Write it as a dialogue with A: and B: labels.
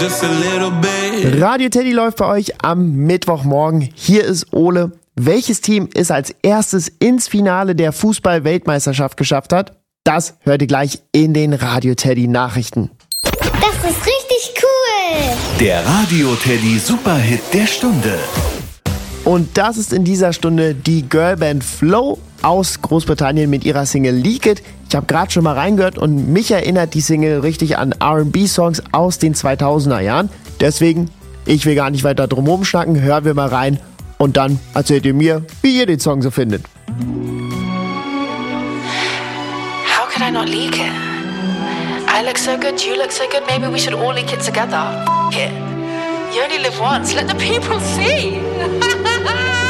A: just a little bit.
B: Radio Teddy läuft bei euch am Mittwochmorgen. Hier ist Ole. Welches Team es als erstes ins Finale der Fußball-Weltmeisterschaft geschafft hat, das hört ihr gleich in den Radio Teddy Nachrichten.
C: Das ist richtig cool.
D: Der Radio Teddy Superhit der Stunde.
B: Und das ist in dieser Stunde die Girlband Flow aus Großbritannien mit ihrer Single Leak It. Ich habe gerade schon mal reingehört und mich erinnert die Single richtig an R&B-Songs aus den 2000er Jahren. Deswegen, ich will gar nicht weiter drum rumschnacken, hören wir mal rein und dann erzählt ihr mir, wie ihr den Song so findet.
E: How could I not leak it? I look so good, you look so good, maybe we should all leak it together. F*** it. You only live once, let the people see.